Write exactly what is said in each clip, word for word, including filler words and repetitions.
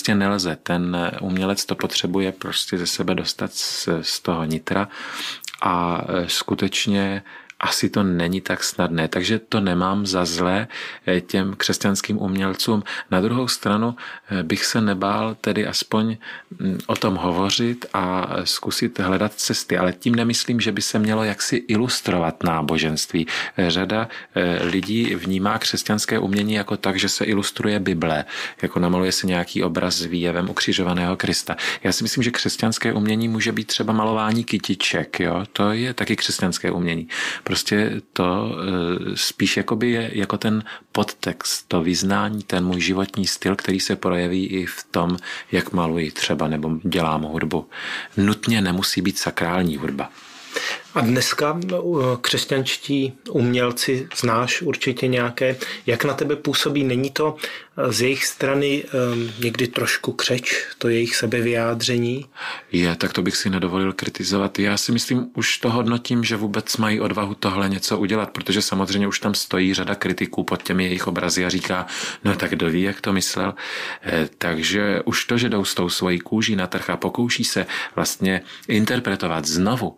prostě nelze. Ten umělec to potřebuje prostě ze sebe dostat z, z toho nitra a skutečně asi to není tak snadné, takže to nemám za zlé těm křesťanským umělcům. Na druhou stranu bych se nebál tedy aspoň o tom hovořit a zkusit hledat cesty, ale tím nemyslím, že by se mělo jaksi ilustrovat náboženství. Řada lidí vnímá křesťanské umění jako tak, že se ilustruje Bible, jako namaluje se nějaký obraz s výjevem ukřižovaného Krista. Já si myslím, že křesťanské umění může být třeba malování kytiček, jo? To je taky křesťanské umění. Prostě to spíš jakoby je jako ten podtext, to vyznání, ten můj životní styl, který se projeví i v tom, jak maluji třeba nebo dělám hudbu. Nutně nemusí být sakrální hudba. A dneska křesťanští umělci znáš určitě nějaké, jak na tebe působí? Není to z jejich strany někdy trošku křeč, to jejich sebevyjádření? Je, tak to bych si nedovolil kritizovat. Já si myslím, už to hodnotím, že vůbec mají odvahu tohle něco udělat, protože samozřejmě už tam stojí řada kritiků pod těmi jejich obrazy a říká, no tak kdo ví, jak to myslel. Takže už to, že jdou s tou svojí kůží na trh a pokouší se vlastně interpretovat znovu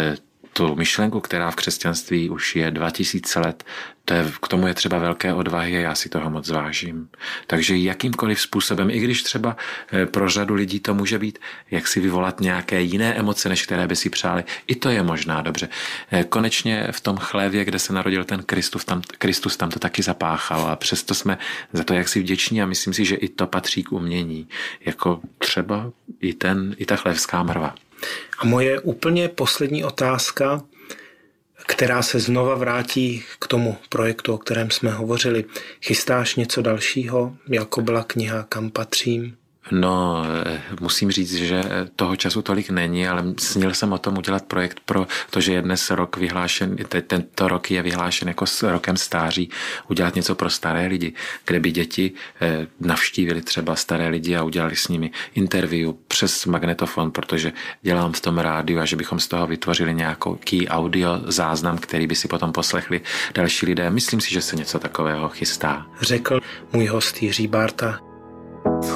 tu myšlenku, která v křesťanství už je dva tisíce let, to je, k tomu je třeba velké odvahy a já si toho moc zvážím. Takže jakýmkoliv způsobem, i když třeba pro řadu lidí to může být, jak si vyvolat nějaké jiné emoce, než které by si přáli, i to je možná dobře. Konečně v tom chlévě, kde se narodil ten Kristus, tam, Kristus tam to taky zapáchal a přesto jsme za to jaksi vděční a myslím si, že i to patří k umění. Jako třeba i, ten, i ta chlévská mrva. A moje úplně poslední otázka, která se znova vrátí k tomu projektu, o kterém jsme hovořili. Chystáš něco dalšího, jako byla kniha Kam patřím? No, musím říct, že toho času tolik není, ale snil jsem o tom udělat projekt pro to, že je dnes rok vyhlášen, tento rok je vyhlášen jako s rokem stáří, udělat něco pro staré lidi, kde by děti navštívili třeba staré lidi a udělali s nimi interview přes magnetofon, protože dělám v tom rádiu a že bychom z toho vytvořili nějaký audio záznam, který by si potom poslechli další lidé. Myslím si, že se něco takového chystá. Řekl můj host Jiří Bárta.